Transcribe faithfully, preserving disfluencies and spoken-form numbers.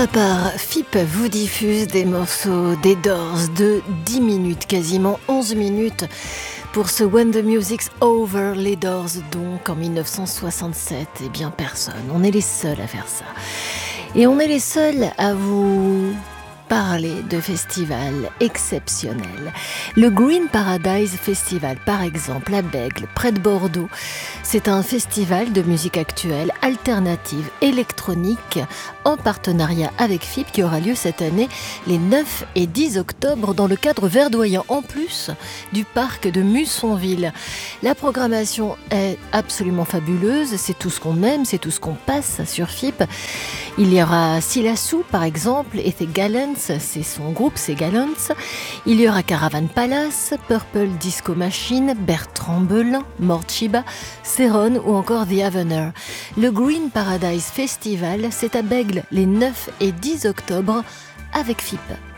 À part, F I P vous diffuse des morceaux des Doors de dix minutes, quasiment onze minutes, pour ce When the Music's Over, les Doors donc en mille neuf cent soixante-sept. Eh bien personne, on est les seuls à faire ça. Et on est les seuls à vous parler de festivals exceptionnels. Le Green Paradise Festival, par exemple, à Bègles, près de Bordeaux, c'est un festival de musique actuelle, alternative, électronique, en partenariat avec F I P, qui aura lieu cette année les neuf et dix octobre dans le cadre verdoyant, en plus du parc de Mussonville. La programmation est absolument fabuleuse, c'est tout ce qu'on aime, c'est tout ce qu'on passe sur F I P. Il y aura Silassou, par exemple, et The Gallants, c'est son groupe, c'est Gallants. Il y aura Caravan Palace, Purple Disco Machine, Bertrand Belin, Morchiba, Céron ou encore The Avener. Le Green Paradise Festival, c'est à Bègles les neuf et dix octobre avec F I P.